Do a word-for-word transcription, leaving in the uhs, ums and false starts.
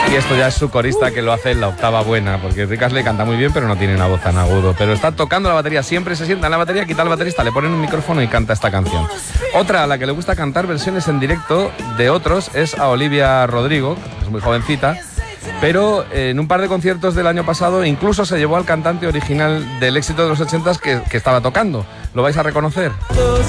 Y esto ya es su corista, que lo hace en la octava buena, porque Rick Astley canta muy bien, pero no tiene una voz tan agudo. Pero está tocando la batería, siempre se sienta en la batería, quita al baterista, le ponen un micrófono y canta esta canción. Otra a la que le gusta cantar versiones en directo de otros es a Olivia Rodrigo, que es muy jovencita, pero en un par de conciertos del año pasado incluso se llevó al cantante original del éxito de los ochentas que, que estaba tocando. ¿Lo vais a reconocer?